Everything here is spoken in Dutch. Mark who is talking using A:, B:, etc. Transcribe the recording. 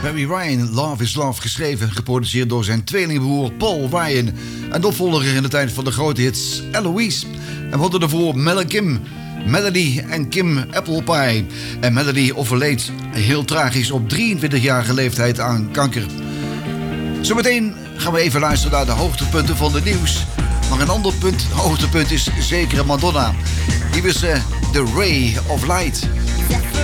A: Barry Ryan, Love is Love, geschreven en geproduceerd door zijn tweelingbroer Paul Ryan. En de opvolger in de tijd van de grote hits Eloise. En we hadden ervoor Mel en Kim, Melody en Kim Apple Pie. En Melody overleed heel tragisch op 23-jarige leeftijd aan kanker. Zometeen gaan we even luisteren naar de hoogtepunten van het nieuws. Maar een ander hoogtepunt is zeker Madonna. Die was The Ray of Light.